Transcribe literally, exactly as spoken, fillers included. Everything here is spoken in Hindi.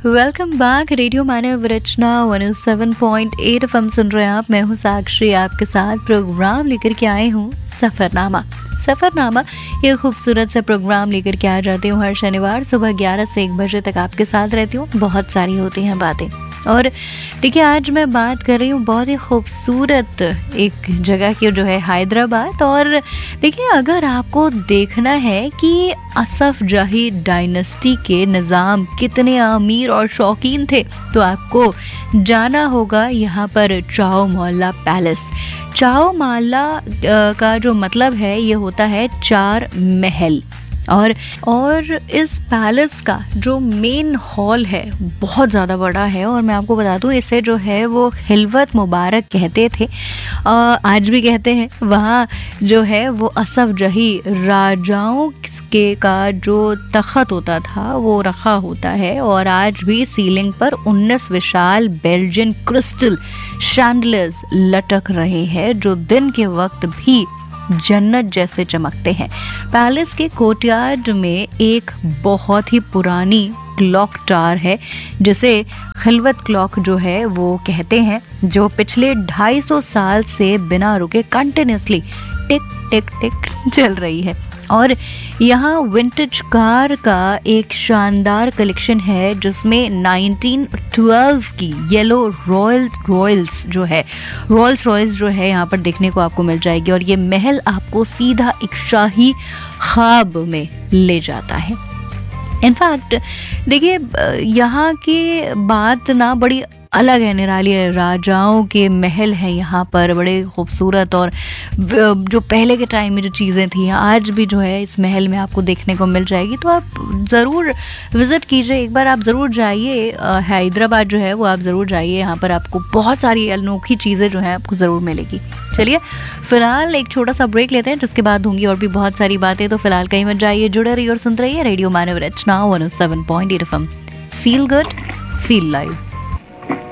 Welcome back. रेडियो मानव रचना one O seven point eight F M सुन रहे हैं आप। मैं हूँ साक्षी, आपके साथ प्रोग्राम लेकर के आए हूँ सफ़रनामा। सफ़रनामा ये खूबसूरत सा प्रोग्राम लेकर के आ जाती हूँ हर शनिवार सुबह ग्यारह से एक बजे तक आपके साथ रहती हूँ। बहुत सारी होती हैं बातें, और देखिए आज मैं बात कर रही हूँ बहुत ही खूबसूरत एक जगह की जो है हैदराबाद। और देखिए अगर आपको देखना है कि असफ जाही डायनेस्टी के निज़ाम कितने अमीर और शौकीन थे, तो आपको जाना होगा यहाँ पर चाओ मोहल्ला पैलेस। चाओ मोहल्ला का जो मतलब है ये होता है चार महल। और और इस पैलेस का जो मेन हॉल है बहुत ज़्यादा बड़ा है, और मैं आपको बता दूँ इसे जो है वो खिलवत मुबारक कहते थे, आ, आज भी कहते हैं। वहाँ जो है वो असफ जही राजाओं के का जो तख़्त होता था वो रखा होता है, और आज भी सीलिंग पर उन्नीस विशाल बेल्जियन क्रिस्टल शैंडलियर्स लटक रहे हैं जो दिन के वक्त भी जन्नत जैसे चमकते हैं। पैलेस के कोर्टयार्ड में एक बहुत ही पुरानी क्लॉक टावर है जिसे खिलवत क्लॉक जो है वो कहते हैं, जो पिछले ढाई सौ साल से बिना रुके कंटिन्यूसली टिक टिक टिक चल रही है। और यहाँ विंटेज कार का एक शानदार कलेक्शन है जिसमें नाइनटीन ट्वेल्व की येलो रॉयल रॉयल्स जो है रॉयल्स रॉयल्स जो है यहाँ पर देखने को आपको मिल जाएगी। और ये महल आपको सीधा एक शाही ख्वाब में ले जाता है। इनफैक्ट देखिए यहाँ की बात ना बड़ी अलग है, निराली है। राजाओं के महल हैं यहाँ पर, बड़े खूबसूरत, और जो पहले के टाइम में जो चीज़ें थी आज भी जो है इस महल में आपको देखने को मिल जाएगी। तो आप ज़रूर विज़िट कीजिए, एक बार आप ज़रूर जाइए। हैदराबाद जो है वो आप ज़रूर जाइए, यहाँ पर आपको बहुत सारी अनोखी चीज़ें जो हैं आपको ज़रूर मिलेगी। चलिए फ़िलहाल एक छोटा सा ब्रेक लेते हैं, जिसके बाद होंगी और भी बहुत सारी बातें। तो फिलहाल कहीं मत जाइए, जुड़े रहिए और सुनते रहिए रेडियो मानव रचना one O seven point eight F M. Feel good, feel live.